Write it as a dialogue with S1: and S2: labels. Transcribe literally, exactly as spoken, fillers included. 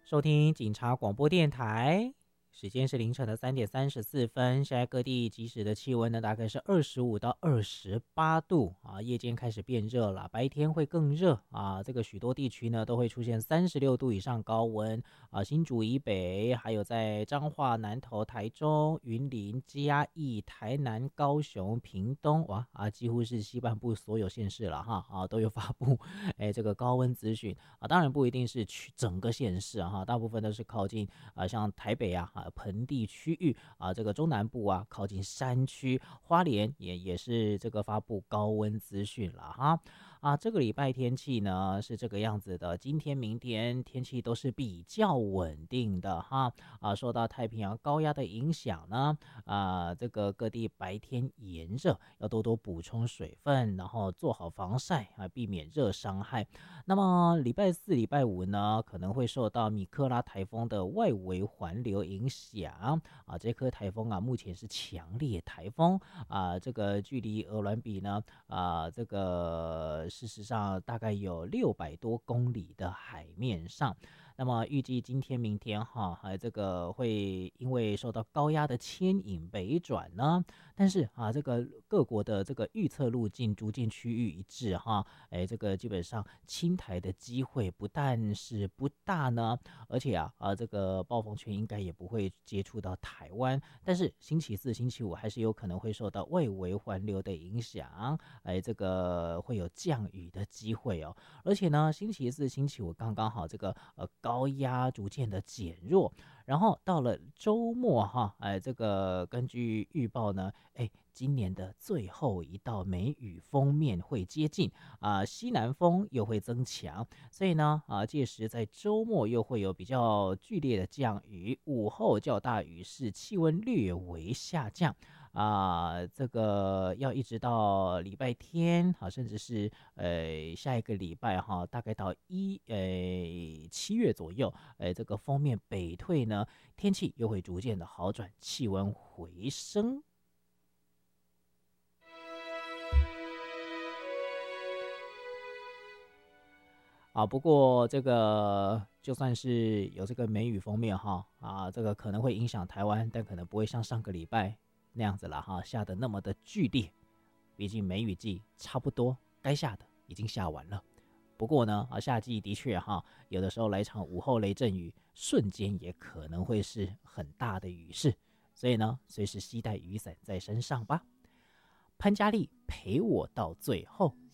S1: 收听警察广播电台，时间是凌晨的三点三十四分。现在各地即时的气温呢，大概是二十五到二十八度啊。夜间开始变热了，白天会更热啊。这个许多地区呢都会出现三十六度以上高温啊。新竹以北，还有在彰化、南投、台中、云林、嘉义、台南、高雄、屏东，哇啊，几乎是西半部所有县市了哈啊，都有发布哎这个高温资讯啊。当然不一定是区整个县市啊哈，大部分都是靠近啊像台北啊啊盆地区域啊，这个中南部啊靠近山区，花莲也也是这个发布高温资讯了哈。啊，这个礼拜天气呢是这个样子的，今天、明天天气都是比较稳定的哈。啊，受到太平洋高压的影响呢，啊，这个各地白天炎热，要多多补充水分，然后做好防晒啊，避免热伤害。那么礼拜四、礼拜五呢，可能会受到米克拉台风的外围环流影响啊。这颗台风啊，目前是强烈台风啊，这个距离鹅銮比呢，啊，这个事实上大概有六百多公里的海面上。那么预计今天、明天哈，还这个会因为受到高压的牵引北转呢，但是啊，这个各国的这个预测路径逐渐趋于一致哈，哎，这个基本上侵台的机会不但是不大呢，而且啊啊，这个暴风圈应该也不会接触到台湾，但是星期四、星期五还是有可能会受到外围环流的影响，哎，这个会有降雨的机会哦。而且呢，星期四、星期五刚刚好这个呃高压逐渐的减弱，然后到了周末哈，哎，这个根据预报呢，哎，今年的最后一道梅雨锋面会接近啊、西南风又会增强，所以呢啊，届时在周末又会有比较剧烈的降雨，午后较大雨势，气温略微下降。啊，这个要一直到礼拜天，好，甚至是呃下一个礼拜哈，大概到一呃七月左右，呃这个锋面北退呢，天气又会逐渐的好转，气温回升。啊，不过这个就算是有这个梅雨锋面哈，啊，这个可能会影响台湾，但可能不会像上个礼拜那样子了哈，下的那么的剧烈。毕竟梅雨季差不多该下的已经下完了。不过呢，啊，夏季的确哈，有的时候来场午后雷阵雨，瞬间也可能会是很大的雨势，所以呢，随时携带雨伞在身上吧。潘嘉丽陪我到最后。